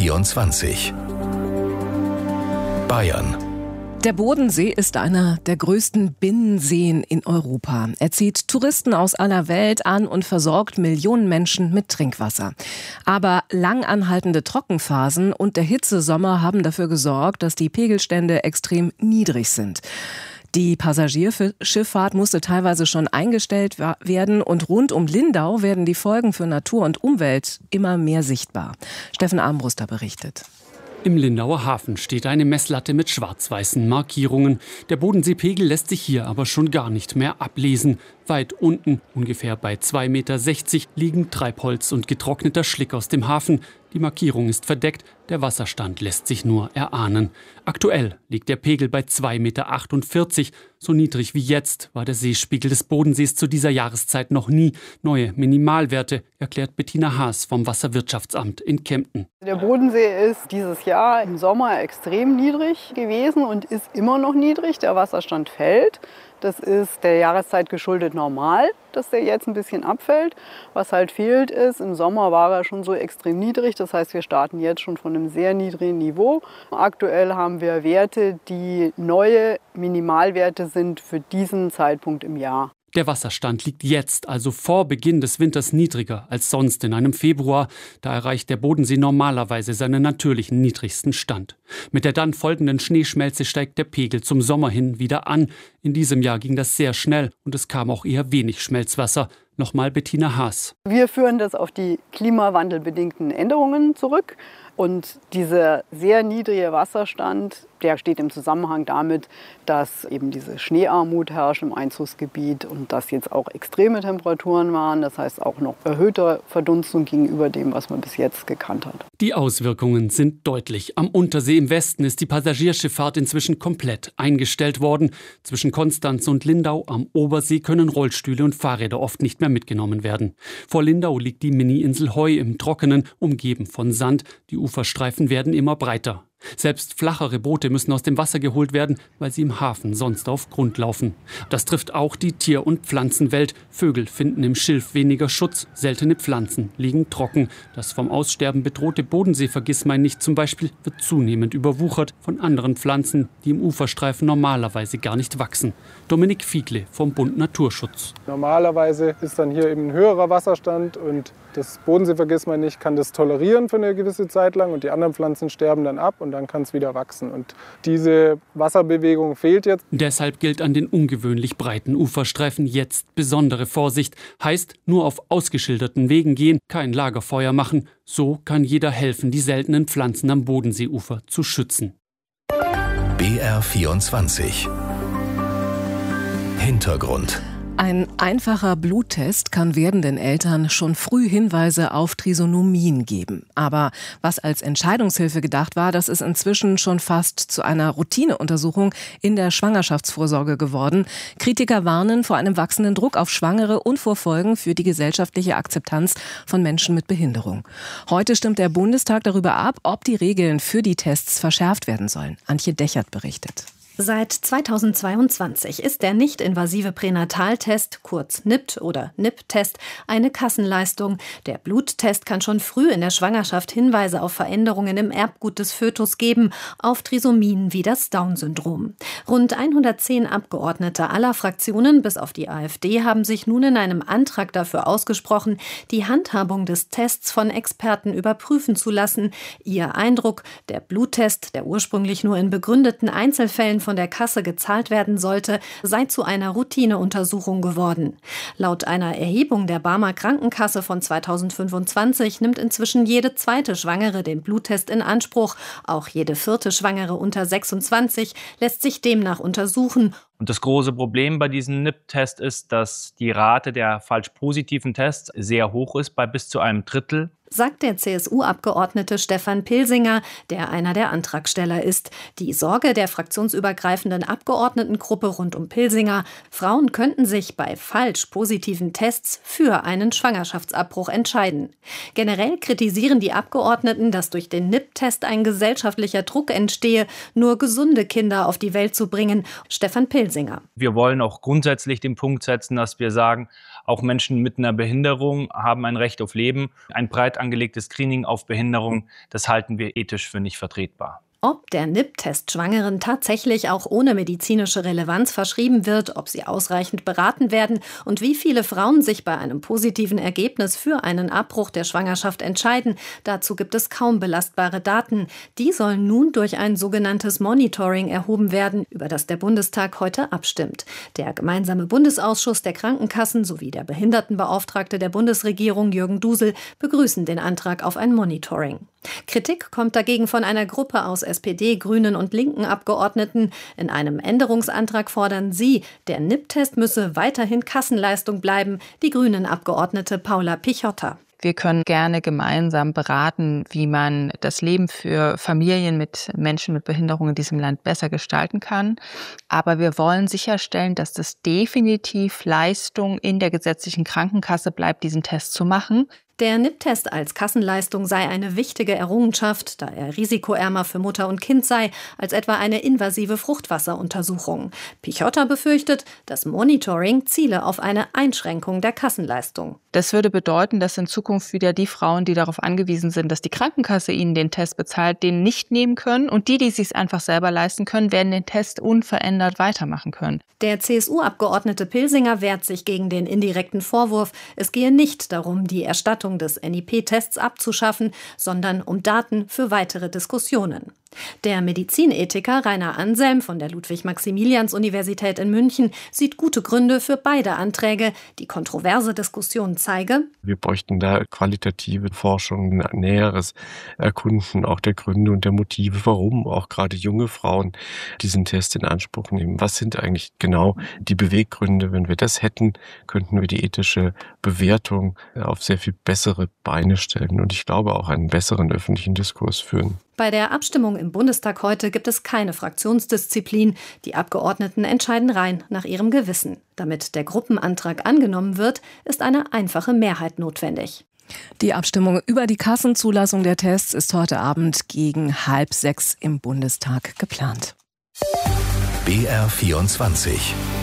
BR24 Bayern. Der Bodensee ist einer der größten Binnenseen in Europa. Er zieht Touristen aus aller Welt an und versorgt Millionen Menschen mit Trinkwasser. Aber lang anhaltende Trockenphasen und der Hitzesommer haben dafür gesorgt, dass die Pegelstände extrem niedrig sind. Die Passagierschifffahrt musste teilweise schon eingestellt werden und rund um Lindau werden die Folgen für Natur und Umwelt immer mehr sichtbar. Steffen Armbruster berichtet. Im Lindauer Hafen steht eine Messlatte mit schwarz-weißen Markierungen. Der Bodenseepegel lässt sich hier aber schon gar nicht mehr ablesen. Weit unten, ungefähr bei 2,60 Meter, liegen Treibholz und getrockneter Schlick aus dem Hafen. Die Markierung ist verdeckt, der Wasserstand lässt sich nur erahnen. Aktuell liegt der Pegel bei 2,48 Meter. So niedrig wie jetzt war der Seespiegel des Bodensees zu dieser Jahreszeit noch nie. Neue Minimalwerte, erklärt Bettina Haas vom Wasserwirtschaftsamt in Kempten. Der Bodensee ist dieses Jahr im Sommer extrem niedrig gewesen und ist immer noch niedrig. Der Wasserstand fällt. Das ist der Jahreszeit geschuldet normal, dass der jetzt ein bisschen abfällt. Was halt fehlt ist, im Sommer war er schon so extrem niedrig. Das heißt, wir starten jetzt schon von einem sehr niedrigen Niveau. Aktuell haben wir Werte, die neue Minimalwerte sind für diesen Zeitpunkt im Jahr. Der Wasserstand liegt jetzt, also vor Beginn des Winters, niedriger als sonst in einem Februar. Da erreicht der Bodensee normalerweise seinen natürlichen niedrigsten Stand. Mit der dann folgenden Schneeschmelze steigt der Pegel zum Sommer hin wieder an. In diesem Jahr ging das sehr schnell und es kam auch eher wenig Schmelzwasser. Nochmal Bettina Haas. Wir führen das auf die klimawandelbedingten Änderungen zurück. Und dieser sehr niedrige Wasserstand, der steht im Zusammenhang damit, dass eben diese Schneearmut herrscht im Einzugsgebiet und dass jetzt auch extreme Temperaturen waren. Das heißt auch noch erhöhte Verdunstung gegenüber dem, was man bis jetzt gekannt hat. Die Auswirkungen sind deutlich. Am Untersee im Westen ist die Passagierschifffahrt inzwischen komplett eingestellt worden. Zwischen Konstanz und Lindau am Obersee können Rollstühle und Fahrräder oft nicht mehr mitgenommen werden. Vor Lindau liegt die Mini-Insel Heu im Trockenen, umgeben von Sand. Die Uferstreifen werden immer breiter. Selbst flachere Boote müssen aus dem Wasser geholt werden, weil sie im Hafen sonst auf Grund laufen. Das trifft auch die Tier- und Pflanzenwelt. Vögel finden im Schilf weniger Schutz, seltene Pflanzen liegen trocken. Das vom Aussterben bedrohte Bodenseevergissmeinnicht zum Beispiel wird zunehmend überwuchert von anderen Pflanzen, die im Uferstreifen normalerweise gar nicht wachsen. Dominik Fiedle vom Bund Naturschutz. Normalerweise ist dann hier eben ein höherer Wasserstand und das Bodenseevergissmeinnicht kann das tolerieren für eine gewisse Zeit lang und die anderen Pflanzen sterben dann ab und dann kann es wieder wachsen. Und diese Wasserbewegung fehlt jetzt. Deshalb gilt an den ungewöhnlich breiten Uferstreifen jetzt besondere Vorsicht. Heißt, nur auf ausgeschilderten Wegen gehen, kein Lagerfeuer machen. So kann jeder helfen, die seltenen Pflanzen am Bodenseeufer zu schützen. BR24 Hintergrund. Ein einfacher Bluttest kann werdenden Eltern schon früh Hinweise auf Trisonomien geben. Aber was als Entscheidungshilfe gedacht war, das ist inzwischen schon fast zu einer Routineuntersuchung in der Schwangerschaftsvorsorge geworden. Kritiker warnen vor einem wachsenden Druck auf Schwangere und vor Folgen für die gesellschaftliche Akzeptanz von Menschen mit Behinderung. Heute stimmt der Bundestag darüber ab, ob die Regeln für die Tests verschärft werden sollen. Antje Dechert berichtet. Seit 2022 ist der nicht-invasive Pränataltest, kurz NIPT oder NIPT-Test, eine Kassenleistung. Der Bluttest kann schon früh in der Schwangerschaft Hinweise auf Veränderungen im Erbgut des Fötus geben, auf Trisomien wie das Down-Syndrom. Rund 110 Abgeordnete aller Fraktionen, bis auf die AfD, haben sich nun in einem Antrag dafür ausgesprochen, die Handhabung des Tests von Experten überprüfen zu lassen. Ihr Eindruck: Der Bluttest, der ursprünglich nur in begründeten Einzelfällen von der Kasse gezahlt werden sollte, sei zu einer Routineuntersuchung geworden. Laut einer Erhebung der Barmer Krankenkasse von 2025 nimmt inzwischen jede zweite Schwangere den Bluttest in Anspruch. Auch jede vierte Schwangere unter 26 lässt sich demnach untersuchen. Und das große Problem bei diesem NIPT-Test ist, dass die Rate der falsch positiven Tests sehr hoch ist, bei bis zu einem Drittel. Sagt der CSU-Abgeordnete Stefan Pilsinger, der einer der Antragsteller ist. Die Sorge der fraktionsübergreifenden Abgeordnetengruppe rund um Pilsinger: Frauen könnten sich bei falsch positiven Tests für einen Schwangerschaftsabbruch entscheiden. Generell kritisieren die Abgeordneten, dass durch den NIPT-Test ein gesellschaftlicher Druck entstehe, nur gesunde Kinder auf die Welt zu bringen. Stefan Pilsinger Pilsinger. Wir wollen auch grundsätzlich den Punkt setzen, dass wir sagen, auch Menschen mit einer Behinderung haben ein Recht auf Leben. Ein breit angelegtes Screening auf Behinderung, das halten wir ethisch für nicht vertretbar. Ob der NIPT-Test Schwangeren tatsächlich auch ohne medizinische Relevanz verschrieben wird, ob sie ausreichend beraten werden und wie viele Frauen sich bei einem positiven Ergebnis für einen Abbruch der Schwangerschaft entscheiden, dazu gibt es kaum belastbare Daten. Die sollen nun durch ein sogenanntes Monitoring erhoben werden, über das der Bundestag heute abstimmt. Der gemeinsame Bundesausschuss der Krankenkassen sowie der Behindertenbeauftragte der Bundesregierung Jürgen Dusel begrüßen den Antrag auf ein Monitoring. Kritik kommt dagegen von einer Gruppe aus SPD, Grünen und linken Abgeordneten. In einem Änderungsantrag fordern sie, der NIPT-Test müsse weiterhin Kassenleistung bleiben. Die Grünen-Abgeordnete Paula Pichotta. Wir können gerne gemeinsam beraten, wie man das Leben für Familien mit Menschen mit Behinderung in diesem Land besser gestalten kann. Aber wir wollen sicherstellen, dass das definitiv Leistung in der gesetzlichen Krankenkasse bleibt, diesen Test zu machen. Der NIPT-Test als Kassenleistung sei eine wichtige Errungenschaft, da er risikoärmer für Mutter und Kind sei als etwa eine invasive Fruchtwasseruntersuchung. Pichotta befürchtet, das Monitoring ziele auf eine Einschränkung der Kassenleistung. Das würde bedeuten, dass in Zukunft wieder die Frauen, die darauf angewiesen sind, dass die Krankenkasse ihnen den Test bezahlt, den nicht nehmen können. Und die es sich einfach selber leisten können, werden den Test unverändert weitermachen können. Der CSU-Abgeordnete Pilsinger wehrt sich gegen den indirekten Vorwurf, es gehe nicht darum, die Erstattung des NIP-Tests abzuschaffen, sondern um Daten für weitere Diskussionen. Der Medizinethiker Rainer Anselm von der Ludwig-Maximilians-Universität in München sieht gute Gründe für beide Anträge. Die kontroverse Diskussion zeige: Wir bräuchten da qualitative Forschung, ein näheres Erkunden auch der Gründe und der Motive, warum auch gerade junge Frauen diesen Test in Anspruch nehmen. Was sind eigentlich genau die Beweggründe? Wenn wir das hätten, könnten wir die ethische Bewertung auf sehr viel bessere Beine stellen und ich glaube auch einen besseren öffentlichen Diskurs führen. Bei der Abstimmung im Bundestag heute gibt es keine Fraktionsdisziplin. Die Abgeordneten entscheiden rein nach ihrem Gewissen. Damit der Gruppenantrag angenommen wird, ist eine einfache Mehrheit notwendig. Die Abstimmung über die Kassenzulassung der Tests ist heute Abend gegen 5:30 im Bundestag geplant. BR24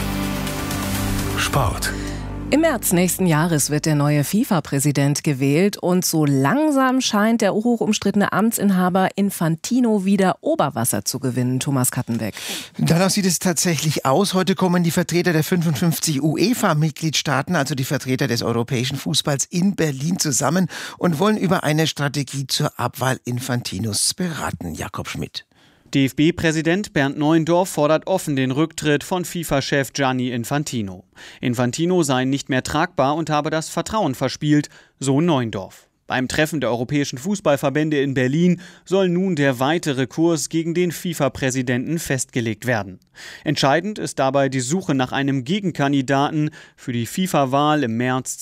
Sport. Im März nächsten Jahres wird der neue FIFA-Präsident gewählt und so langsam scheint der hochumstrittene Amtsinhaber Infantino wieder Oberwasser zu gewinnen. Thomas Kattenbeck. Danach sieht es tatsächlich aus. Heute kommen die Vertreter der 55 UEFA-Mitgliedstaaten, also die Vertreter des europäischen Fußballs, in Berlin zusammen und wollen über eine Strategie zur Abwahl Infantinos beraten. Jakob Schmidt. DFB-Präsident Bernd Neuendorf fordert offen den Rücktritt von FIFA-Chef Gianni Infantino. Infantino sei nicht mehr tragbar und habe das Vertrauen verspielt, so Neuendorf. Beim Treffen der europäischen Fußballverbände in Berlin soll nun der weitere Kurs gegen den FIFA-Präsidenten festgelegt werden. Entscheidend ist dabei die Suche nach einem Gegenkandidaten für die FIFA-Wahl im März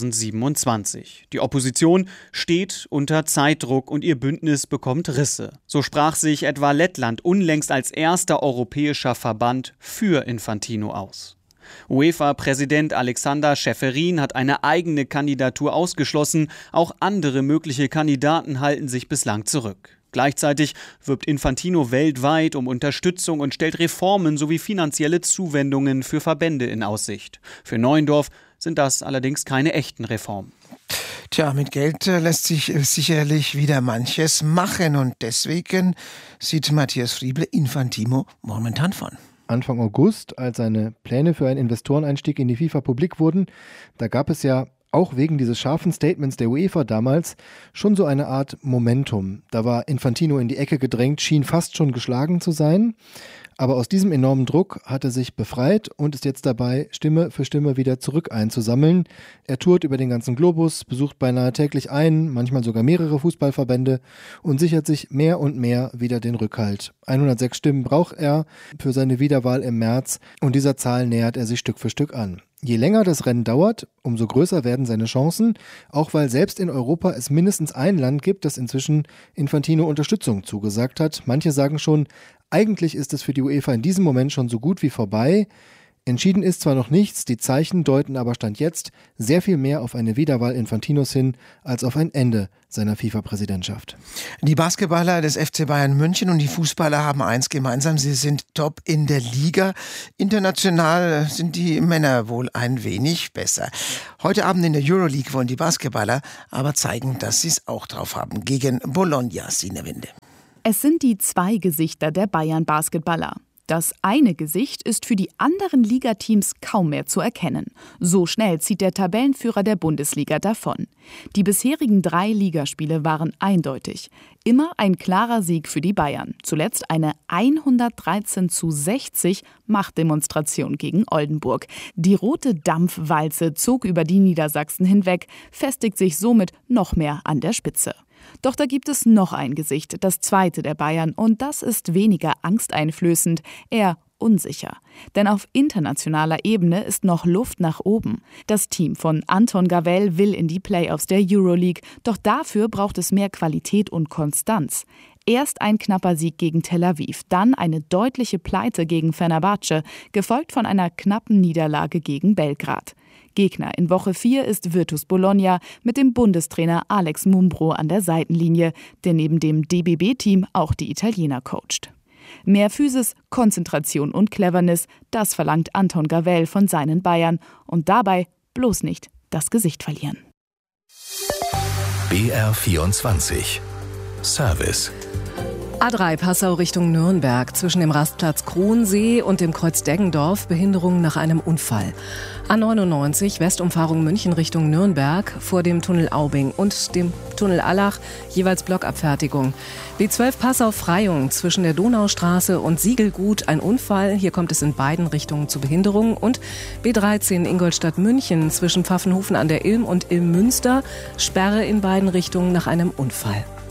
2027. Die Opposition steht unter Zeitdruck und ihr Bündnis bekommt Risse. So sprach sich etwa Lettland unlängst als erster europäischer Verband für Infantino aus. UEFA-Präsident Alexander Schäferin hat eine eigene Kandidatur ausgeschlossen. Auch andere mögliche Kandidaten halten sich bislang zurück. Gleichzeitig wirbt Infantino weltweit um Unterstützung und stellt Reformen sowie finanzielle Zuwendungen für Verbände in Aussicht. Für Neuendorf sind das allerdings keine echten Reformen. Tja, mit Geld lässt sich sicherlich wieder manches machen und deswegen sieht Matthias Frieble Infantino momentan von. Anfang August, als seine Pläne für einen Investoreneinstieg in die FIFA publik wurden, da gab es ja auch wegen dieses scharfen Statements der UEFA damals schon so eine Art Momentum. Da war Infantino in die Ecke gedrängt, schien fast schon geschlagen zu sein. Aber aus diesem enormen Druck hat er sich befreit und ist jetzt dabei, Stimme für Stimme wieder zurück einzusammeln. Er tourt über den ganzen Globus, besucht beinahe täglich einen, manchmal sogar mehrere Fußballverbände und sichert sich mehr und mehr wieder den Rückhalt. 106 Stimmen braucht er für seine Wiederwahl im März und dieser Zahl nähert er sich Stück für Stück an. Je länger das Rennen dauert, umso größer werden seine Chancen, auch weil selbst in Europa es mindestens ein Land gibt, das inzwischen Infantino Unterstützung zugesagt hat. Manche sagen schon, eigentlich ist es für die UEFA in diesem Moment schon so gut wie vorbei. Entschieden ist zwar noch nichts, die Zeichen deuten aber Stand jetzt sehr viel mehr auf eine Wiederwahl Infantinos hin, als auf ein Ende seiner FIFA-Präsidentschaft. Die Basketballer des FC Bayern München und die Fußballer haben eins gemeinsam, sie sind top in der Liga. International sind die Männer wohl ein wenig besser. Heute Abend in der Euroleague wollen die Basketballer aber zeigen, dass sie es auch drauf haben. Gegen Bologna, Sine Winde. Es sind die zwei Gesichter der Bayern-Basketballer. Das eine Gesicht ist für die anderen Ligateams kaum mehr zu erkennen. So schnell zieht der Tabellenführer der Bundesliga davon. Die bisherigen 3 Ligaspiele waren eindeutig. Immer ein klarer Sieg für die Bayern. Zuletzt eine 113:60 Machtdemonstration gegen Oldenburg. Die rote Dampfwalze zog über die Niedersachsen hinweg, festigt sich somit noch mehr an der Spitze. Doch da gibt es noch ein Gesicht, das zweite der Bayern, und das ist weniger angsteinflößend, eher unsicher. Denn auf internationaler Ebene ist noch Luft nach oben. Das Team von Anton Gavell will in die Playoffs der Euroleague, doch dafür braucht es mehr Qualität und Konstanz. Erst ein knapper Sieg gegen Tel Aviv, dann eine deutliche Pleite gegen Fenerbahce, gefolgt von einer knappen Niederlage gegen Belgrad. Gegner in Woche 4 ist Virtus Bologna mit dem Bundestrainer Alex Mumbro an der Seitenlinie, der neben dem DBB-Team auch die Italiener coacht. Mehr Physis, Konzentration und Cleverness, das verlangt Anton Gavell von seinen Bayern. Und dabei bloß nicht das Gesicht verlieren. BR24 Service. A3 Passau Richtung Nürnberg, zwischen dem Rastplatz Kronsee und dem Kreuz Deggendorf, Behinderung nach einem Unfall. A99 Westumfahrung München Richtung Nürnberg, vor dem Tunnel Aubing und dem Tunnel Allach, jeweils Blockabfertigung. B12 Passau-Freyung, zwischen der Donaustraße und Siegelgut ein Unfall, hier kommt es in beiden Richtungen zu Behinderungen. Und B13 Ingolstadt-München, zwischen Pfaffenhofen an der Ilm und Ilm-Münster, Sperre in beiden Richtungen nach einem Unfall.